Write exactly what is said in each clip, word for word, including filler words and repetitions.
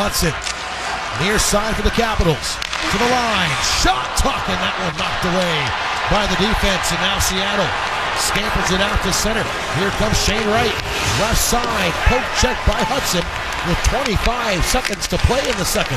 Hudson. Near side for the Capitals. To the line. Shot tuck, and that one knocked away by the defense. And now Seattle scampers it out to center. Here comes Shane Wright. Left side. Poke check by Hudson with twenty-five seconds to play in the second.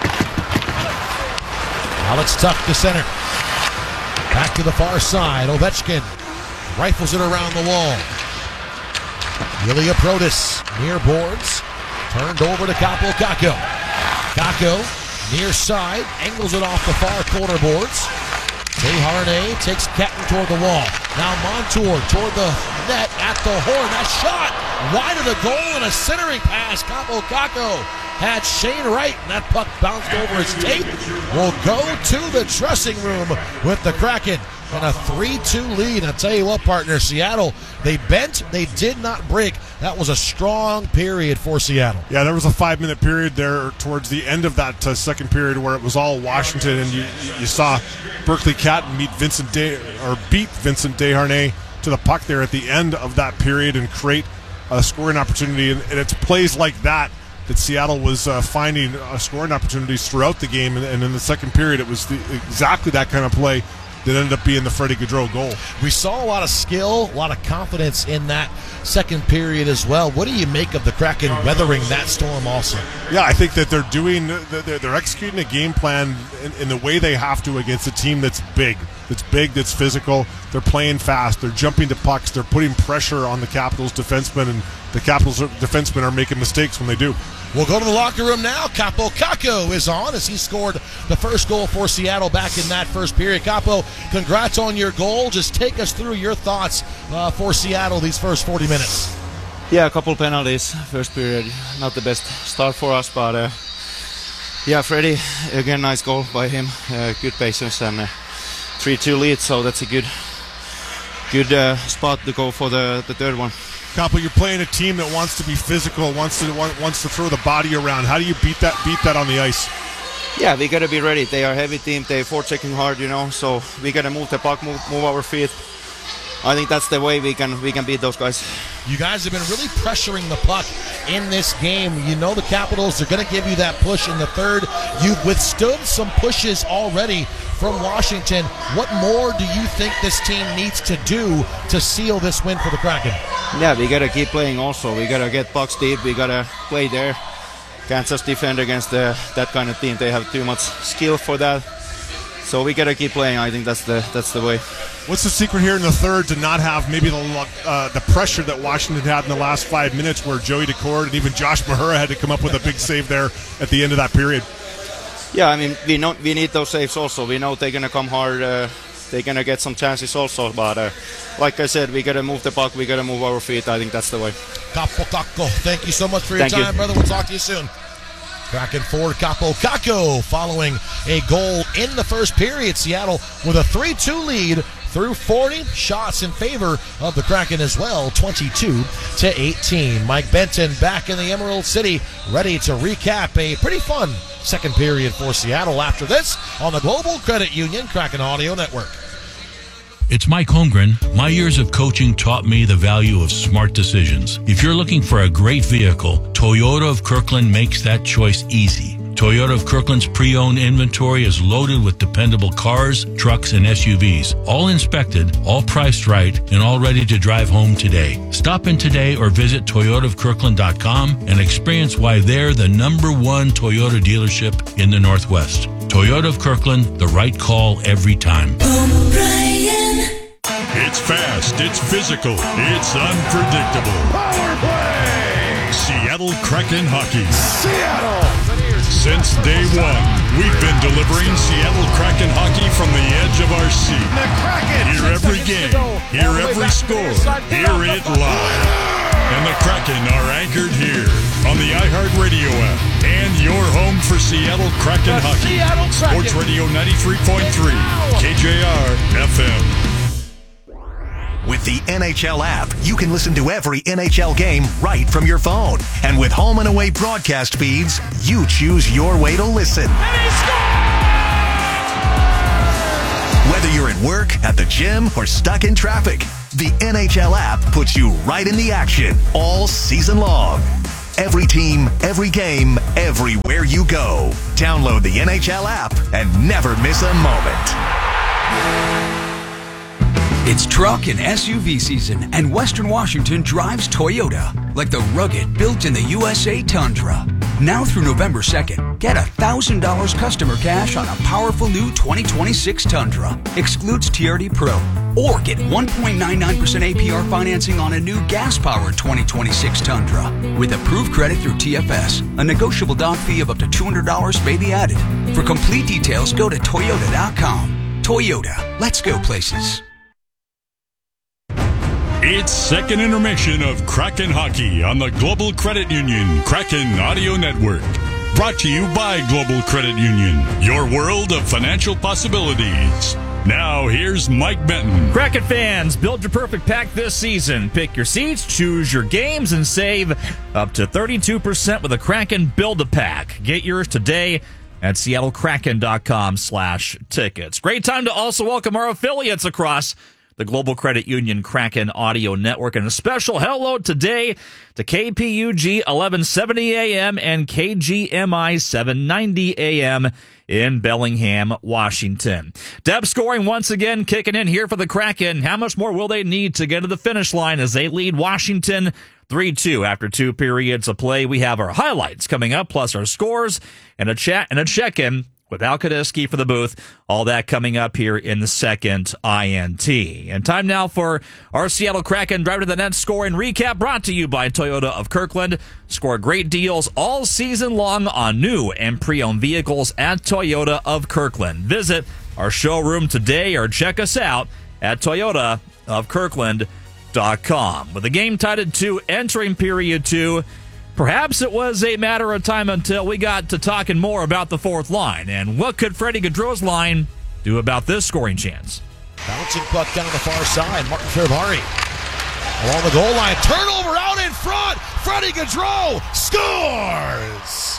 Alex Tuck to center. Back to the far side. Ovechkin rifles it around the wall. Ilya Protas near boards. Turned over to Kaapo Kakko. Kakko near side. Angles it off the far corner boards. Desharnais takes Catton toward the wall. Now Montour toward the net at the horn. That shot wide of the goal and a centering pass. Kaapo Kakko had Shane Wright, and that puck bounced over his tape. Will go to the dressing room with the Kraken and a three two lead. I'll tell you what, partner, Seattle, they bent, they did not break. That was a strong period for Seattle. Yeah, there was a five-minute period there towards the end of that uh, second period where it was all Washington, and you you saw Berkeley Catton meet Vincent De, or beat Vincent Desharnais to the puck there at the end of that period and create a scoring opportunity. And, and it's plays like that that Seattle was uh, finding uh, scoring opportunities throughout the game, and, and in the second period it was the, exactly that kind of play that ended up being the Freddie Gaudreau goal. We saw a lot of skill, a lot of confidence in that second period as well. What do you make of the Kraken weathering that storm also? Yeah, I think that they're doing, they're, they're executing a game plan in, in the way they have to against a team that's big, that's big, that's physical. They're playing fast, they're jumping to pucks, they're putting pressure on the Capitals defensemen, and the Capitals defensemen are making mistakes when they do. We'll go to the locker room now. Kaapo Kakko is on as he scored the first goal for Seattle back in that first period. Kaapo, congrats on your goal. Just take us through your thoughts uh, for Seattle these first forty minutes. Yeah, a couple penalties first period. Not the best start for us, but uh, yeah, Freddie, again, nice goal by him. Uh, good patience and uh, three two lead, so that's a good good uh, spot to go for the, the third one. Kaapo, you're playing a team that wants to be physical, wants to wants to throw the body around. How do you beat that beat that on the ice? Yeah, we gotta be ready. They are a heavy team. They're forechecking hard, you know. So we gotta move the puck, move, move our feet. I think that's the way we can we can beat those guys. You guys have been really pressuring the puck in this game. You know the Capitals are going to give you that push in the third. You've withstood some pushes already from Washington. What more do you think this team needs to do to seal this win for the Kraken? Yeah, we got to keep playing also. We got to get pucks deep. We got to play there. Can't just defend against the, that kind of team. They have too much skill for that. So we got to keep playing. I think that's the that's the way. What's the secret here in the third to not have maybe the uh, the pressure that Washington had in the last five minutes where Joey Decord and even Josh Mahura had to come up with a big save there at the end of that period? Yeah, I mean, we know we need those saves also. We know they're going to come hard. Uh, they're going to get some chances also. But uh, like I said, we got to move the puck. We got to move our feet. I think that's the way. Kaapo Kakko, thank you so much for your thank time, you. brother. We'll talk to you soon. Kraken forward Kaapo Kakko following a goal in the first period. Seattle with a three two lead through forty shots in favor of the Kraken as well, twenty-two to eighteen. Mike Benton back in the Emerald City, ready to recap a pretty fun second period for Seattle after this on the Global Credit Union Kraken Audio Network. It's Mike Holmgren. My years of coaching taught me the value of smart decisions. If you're looking for a great vehicle, Toyota of Kirkland makes that choice easy. Toyota of Kirkland's pre-owned inventory is loaded with dependable cars, trucks, and S U Vs, all inspected, all priced right, and all ready to drive home today. Stop in today or visit toyota of kirkland dot com and experience why they're the number one Toyota dealership in the Northwest. Toyota of Kirkland, the right call every time. It's fast, it's physical, it's unpredictable. Power play! Seattle Kraken hockey. Seattle! Since day one, we've been delivering Seattle Kraken hockey from the edge of our seat. The Kraken! Hear every game, hear every score, hear it live. And the Kraken are anchored here on the iHeartRadio app and your home for Seattle Kraken hockey. Sports Radio ninety-three point three, K J R F M. With the N H L app, you can listen to every N H L game right from your phone. And with home and away broadcast feeds, you choose your way to listen. And he scores! Whether you're at work, at the gym, or stuck in traffic, the N H L app puts you right in the action all season long. Every team, every game, everywhere you go. Download the N H L app and never miss a moment. It's truck and S U V season, and Western Washington drives Toyota, like the rugged, built in the U S A Tundra. Now through November second, get one thousand dollars customer cash on a powerful new twenty twenty-six Tundra. Excludes T R D Pro. Or get one point nine nine percent A P R financing on a new gas-powered twenty twenty-six Tundra. With approved credit through T F S, a negotiable down fee of up to two hundred dollars may be added. For complete details, go to Toyota dot com. Toyota, let's go places. It's second intermission of Kraken Hockey on the Global Credit Union Kraken Audio Network. Brought to you by Global Credit Union, your world of financial possibilities. Now, here's Mike Benton. Kraken fans, build your perfect pack this season. Pick your seats, choose your games, and save up to thirty-two percent with a Kraken Build-A-Pack. Get yours today at seattle kraken dot com slash tickets. Great time to also welcome our affiliates across the Global Credit Union Kraken Audio Network. And a special hello today to K P U G eleven seventy A M and K G M I seven ninety A M in Bellingham, Washington. Depth scoring once again kicking in here for the Kraken. How much more will they need to get to the finish line as they lead Washington three two after two periods of play? We have our highlights coming up, plus our scores and a chat and a check-in with Al Kadesky for the booth. All that coming up here in the second I N T. And time now for our Seattle Kraken Drive to the Net scoring recap, brought to you by Toyota of Kirkland. Score great deals all season long on new and pre-owned vehicles at Toyota of Kirkland. Visit our showroom today or check us out at toyota of kirkland dot com. With the game tied at two entering period two, perhaps it was a matter of time until we got to talking more about the fourth line. And what could Freddie Gaudreau's line do about this scoring chance? Bouncing puck down the far side. Martin Fehervary along the goal line. Turnover out in front. Freddie Gaudreau scores!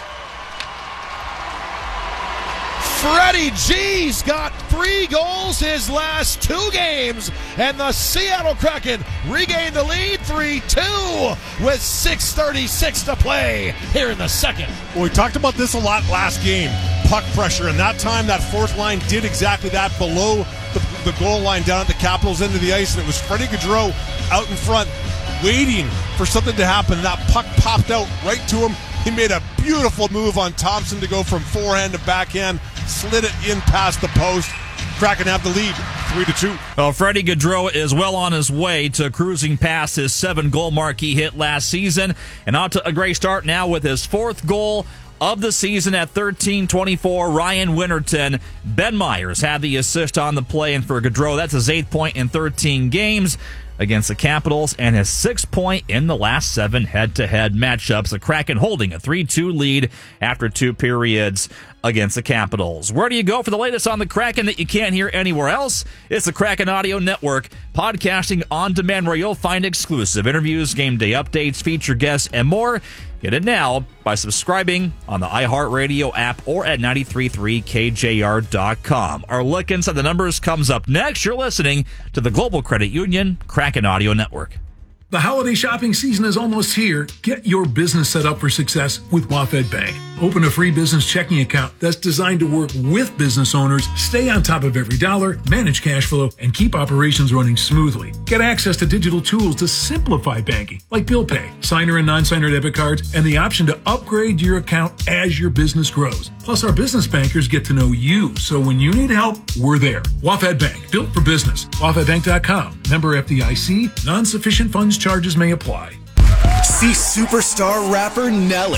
Freddie G's got three goals his last two games, and the Seattle Kraken regain the lead three two with six thirty-six to play here in the second. Well, we talked about this a lot last game, puck pressure, and that time that fourth line did exactly that below the, the goal line down at the Capitals end of the ice, and it was Freddie Gaudreau out in front waiting for something to happen. That puck popped out right to him. He made a beautiful move on Thompson to go from forehand to backhand, slid it in past the post. Kraken have the lead, three to two. Well, Freddie Gaudreau is well on his way to cruising past his seven-goal mark he hit last season, and out to a great start now with his fourth goal of the season at thirteen twenty-four. Ryan Winterton. Ben Myers had the assist on the play, and for Gaudreau, that's his eighth point in thirteen games against the Capitals, and his sixth point in the last seven head-to-head matchups. The Kraken holding a three two lead after two periods against the Capitals. Where do you go for the latest on the Kraken that you can't hear anywhere else? It's the Kraken Audio Network, podcasting on demand, where you'll find exclusive interviews, game day updates, feature guests, and more. Get it now by subscribing on the iHeartRadio app or at nine three three K J R dot com. Our look inside the numbers comes up next. You're listening to the Global Credit Union Kraken Audio Network. The holiday shopping season is almost here. Get your business set up for success with WaFd Bank. Open a free business checking account that's designed to work with business owners, stay on top of every dollar, manage cash flow, and keep operations running smoothly. Get access to digital tools to simplify banking, like bill pay, signer and non-signer debit cards, and the option to upgrade your account as your business grows. Plus, our business bankers get to know you, so when you need help, we're there. WaFd Bank, built for business. W A F D bank dot com. Member F D I C. Non-sufficient funds charges may apply. See superstar rapper Nelly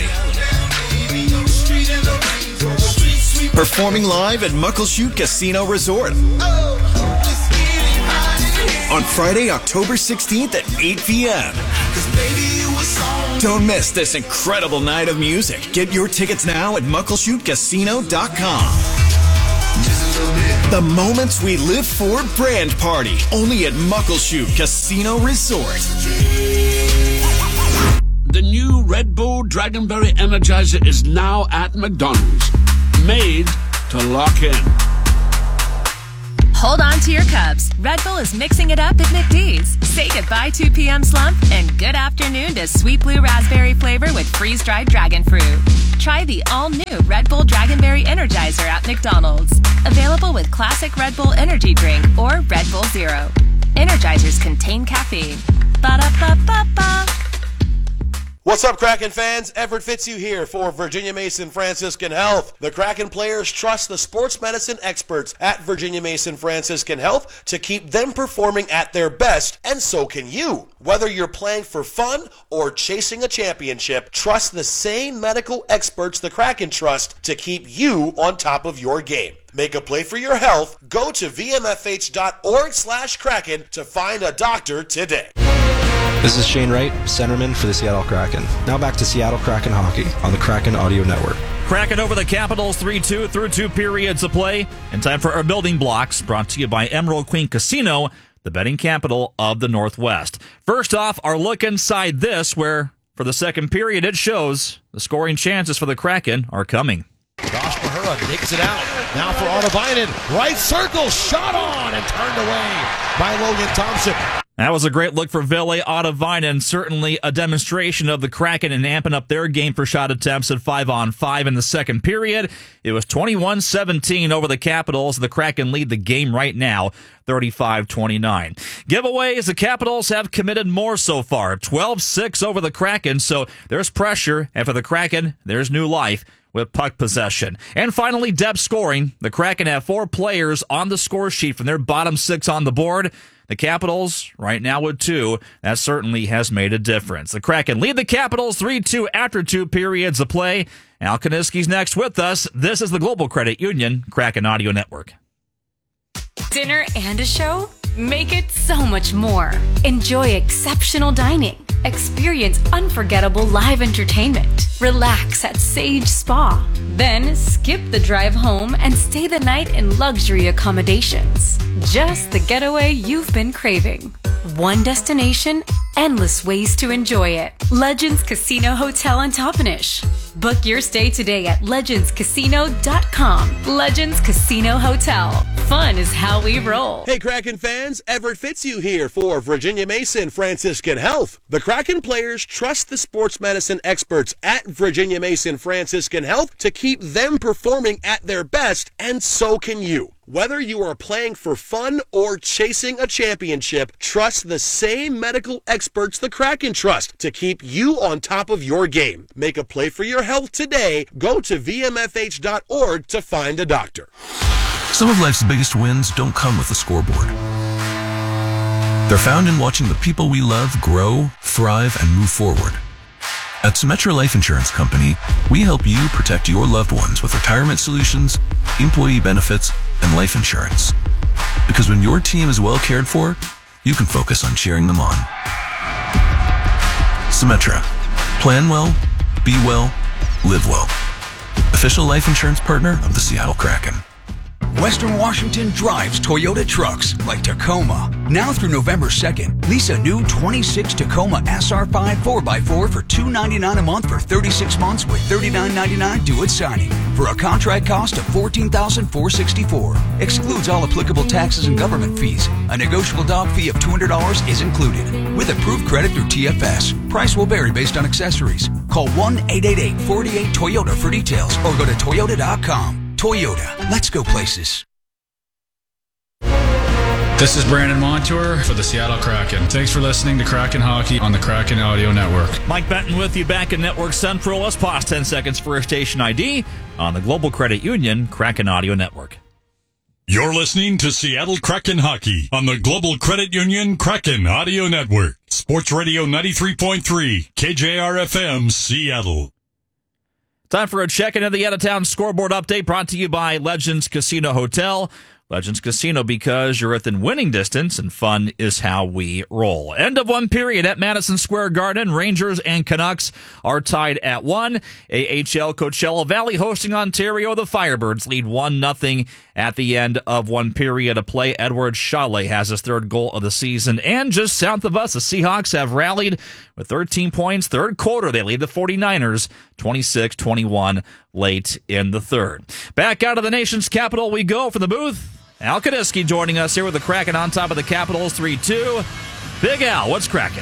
performing live at Muckleshoot Casino Resort on Friday, October sixteenth at eight p.m. Don't miss this incredible night of music. Get your tickets now at muckleshoot casino dot com. The moments we live for brand party, only at Muckleshoot Casino Resort. The new Red Bull Dragonberry Energizer is now at McDonald's. Made to lock in. Hold on to your Cubs. Red Bull is mixing it up at McDee's. Say goodbye two p.m. slump and good afternoon to sweet blue raspberry flavor with freeze-dried dragon fruit. Try the all-new Red Bull Dragonberry Energizer at McDonald's. Available with classic Red Bull energy drink or Red Bull Zero. Energizers contain caffeine. Ba-da-ba-ba-ba. What's up, Kraken fans? Everett Fitzhugh here for Virginia Mason Franciscan Health. The Kraken players trust the sports medicine experts at Virginia Mason Franciscan Health to keep them performing at their best, and so can you. Whether you're playing for fun or chasing a championship, trust the same medical experts the Kraken trust to keep you on top of your game. Make a play for your health. Go to vmfh.org slash Kraken to find a doctor today. This is Shane Wright, centerman for the Seattle Kraken. Now back to Seattle Kraken hockey on the Kraken Audio Network. Kraken over the Capitals three two through two periods of play. And time for our building blocks, brought to you by Emerald Queen Casino, the betting capital of the Northwest. First off, our look inside this, where for the second period it shows the scoring chances for the Kraken are coming. Josh Mahura takes it out. Now for Otavainen. Right circle, shot on and turned away by Logan Thompson. That was a great look for Ville Otavainen. Certainly a demonstration of the Kraken and amping up their game for shot attempts at five on five in the second period. It was twenty-one seventeen over the Capitals. The Kraken lead the game right now, thirty-five twenty-nine. Giveaways, the Capitals have committed more so far, twelve six over the Kraken, so there's pressure, and for the Kraken, there's new life with puck possession. And finally, depth scoring. The Kraken have four players on the score sheet from their bottom six on the board. The Capitals, right now with two, that certainly has made a difference. The Kraken lead the Capitals three two after two periods of play. Al Kaniski's next with us. This is the Global Credit Union Kraken Audio Network. Dinner and a show? Make it so much more. Enjoy exceptional dining. Experience unforgettable live entertainment. Relax at Sage Spa. Then skip the drive home and stay the night in luxury accommodations. Just the getaway you've been craving. One destination, endless ways to enjoy it. Legends Casino Hotel on Toppenish. Book your stay today at legends casino dot com. Legends Casino Hotel. Fun is how we roll. Hey, Kraken fans, Everett Fitzhugh here for Virginia Mason Franciscan Health. The Kraken players trust the sports medicine experts at Virginia Mason Franciscan Health to keep them performing at their best, and so can you. Whether you are playing for fun or chasing a championship, trust the same medical experts the Kraken trust to keep you on top of your game. Make a play for your health today. Go to v m f h dot org to find a doctor. Some of life's biggest wins don't come with a scoreboard. They're found in watching the people we love grow, thrive, and move forward. At Symetra Life Insurance Company, we help you protect your loved ones with retirement solutions, employee benefits, and life insurance. Because when your team is well cared for, you can focus on cheering them on. Symetra. Plan well, be well, live well. Official life insurance partner of the Seattle Kraken. Western Washington drives Toyota trucks like Tacoma. Now through November second, lease a new twenty-six Tacoma S R five four by four for two hundred ninety-nine dollars a month for thirty-six months with thirty-nine ninety-nine due at signing for a contract cost of fourteen thousand four hundred sixty-four dollars. Excludes all applicable taxes and government fees. A negotiable dog fee of two hundred dollars is included. With approved credit through T F S. Price will vary based on accessories. Call one eight eight eight, four eight Toyota for details or go to toyota dot com. Toyota, let's go places. This is Brandon Montour for the Seattle Kraken. Thanks for listening to Kraken Hockey on the Kraken Audio Network. Mike Benton with you back in Network Central. Let's pause ten seconds for a station I D on the Global Credit Union Kraken Audio Network. You're listening to Seattle Kraken Hockey on the Global Credit Union Kraken Audio Network. Sports Radio ninety-three point three, K J R F M, Seattle. Time for a check into the out-of-town scoreboard update brought to you by Legends Casino Hotel. Legends Casino, because you're within winning distance and fun is how we roll. End of one period at Madison Square Garden. Rangers and Canucks are tied at one. A H L Coachella Valley hosting Ontario. The Firebirds lead one nothing at the end of one period of play. Edward Chalet has his third goal of the season. And just south of us, the Seahawks have rallied with thirteen points. Third quarter, they lead the 49ers twenty-six twenty-one late in the third. Back out of the nation's capital we go from the booth Al Kaniski joining us here with the Kraken on top of the Capitals three two. Big Al, what's cracking?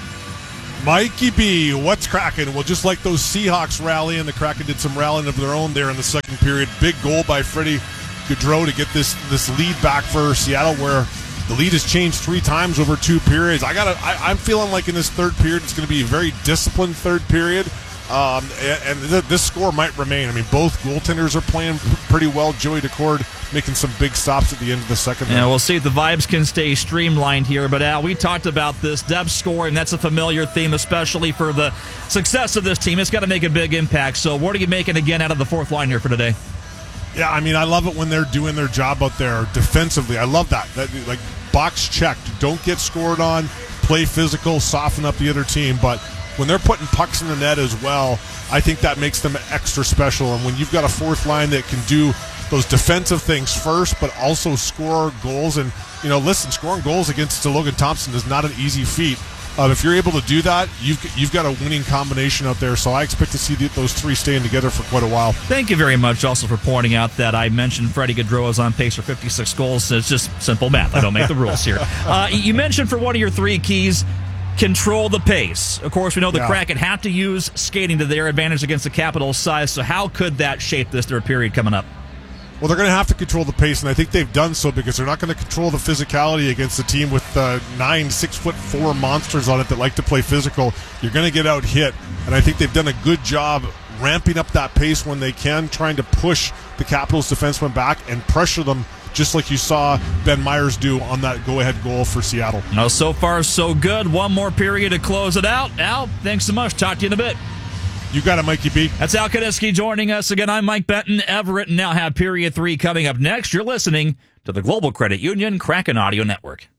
Mikey B, what's cracking? Well, just like those Seahawks rallying, the Kraken did some rallying of their own there in the second period. Big goal by Freddie Gaudreau to get this this lead back for Seattle, where the lead has changed three times over two periods. I gotta, I, I'm feeling like in this third period, it's going to be a very disciplined third period. Um, and and th- this score might remain. I mean, both goaltenders are playing p- pretty well. Joey Decord making some big stops at the end of the second. Yeah, we'll see if the vibes can stay streamlined here. But Al, we talked about this depth scoring. That's a familiar theme, especially for the success of this team. It's got to make a big impact. So what are you making again out of the fourth line here for today? Yeah, I mean, I love it when they're doing their job out there defensively. I love that. That like box checked. Don't get scored on. Play physical. Soften up the other team. But when they're putting pucks in the net as well, I think that makes them extra special. And when you've got a fourth line that can do those defensive things first, but also score goals, and, you know, listen, scoring goals against Logan Thompson is not an easy feat. Uh, if you're able to do that, you've you've got a winning combination out there. So I expect to see the, those three staying together for quite a while. Thank you very much also for pointing out that I mentioned Freddie Gaudreau is on pace for fifty-six goals. It's just simple math. I don't make the rules here. Uh, you mentioned for one of your three keys, control the pace. Of course, we know the Yeah. Kraken have to use skating to their advantage against the Capitals' size. So how could that shape this third period coming up? Well, they're going to have to control the pace, and I think they've done so because they're not going to control the physicality against a team with uh, nine, six foot four monsters on it that like to play physical. You're going to get out hit, and I think they've done a good job ramping up that pace when they can, trying to push the Capitals defensemen back and pressure them, just like you saw Ben Myers do on that go-ahead goal for Seattle. No, so far so good. One more period to close it out. Al, thanks so much. Talk to you in a bit. You got it, Mikey B. That's Al Kaniski joining us again. I'm Mike Benton. Everett and now have period three coming up next. You're listening to the Global Credit Union Kraken Audio Network.